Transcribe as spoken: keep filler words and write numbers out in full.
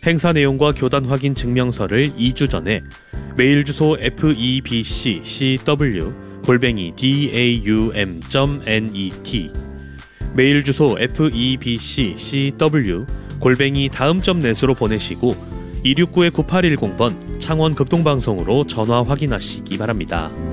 행사 내용과 교단 확인 증명서를 이 주 전에 메일 주소 에프이비씨씨더블유 골뱅이 다움 점 넷 메일 주소 에프이비씨씨더블유 골뱅이 다음 점 넷으로 보내시고 이육구 구팔일공 번 창원 극동방송으로 전화 확인하시기 바랍니다.